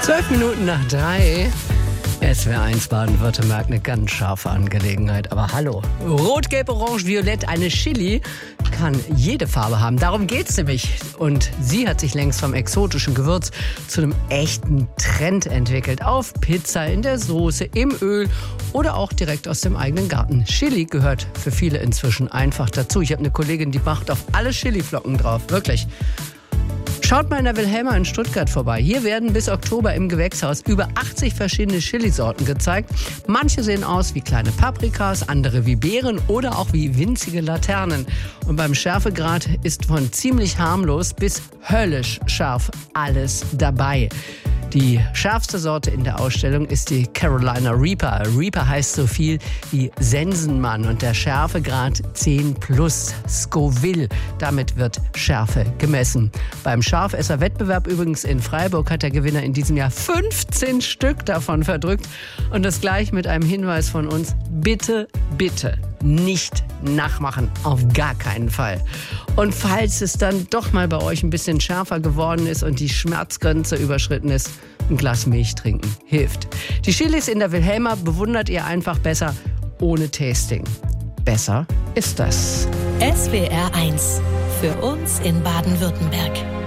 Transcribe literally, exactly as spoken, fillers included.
Zwölf Minuten nach drei. S W R eins Baden-Württemberg, eine ganz scharfe Angelegenheit. Aber hallo. Rot, Gelb, Orange, Violett, eine Chili kann jede Farbe haben. Darum geht's nämlich. Und sie hat sich längst vom exotischen Gewürz zu einem echten Trend entwickelt. Auf Pizza, in der Soße, im Öl oder auch direkt aus dem eigenen Garten. Chili gehört für viele inzwischen einfach dazu. Ich habe eine Kollegin, die macht auf alle Chiliflocken drauf. Wirklich. Schaut mal in der Wilhelma in Stuttgart vorbei. Hier werden bis Oktober im Gewächshaus über achtzig verschiedene Chilisorten gezeigt. Manche sehen aus wie kleine Paprikas, andere wie Beeren oder auch wie winzige Laternen. Und beim Schärfegrad ist von ziemlich harmlos bis höllisch scharf alles dabei. Die schärfste Sorte in der Ausstellung ist die Carolina Reaper. Reaper heißt so viel wie Sensenmann und der Schärfegrad zehn plus Scoville. Damit wird Schärfe gemessen. Beim Scharfesser-Wettbewerb übrigens in Freiburg hat der Gewinner in diesem Jahr fünfzehn Stück davon verdrückt. Und das gleich mit einem Hinweis von uns. Bitte, bitte nicht nachmachen. Auf gar keinen Fall. Und falls es dann doch mal bei euch ein bisschen schärfer geworden ist und die Schmerzgrenze überschritten ist, ein Glas Milch trinken hilft. Die Chilis in der Wilhelma bewundert ihr einfach besser ohne Tasting. Besser ist das. S W R eins. Für uns in Baden-Württemberg.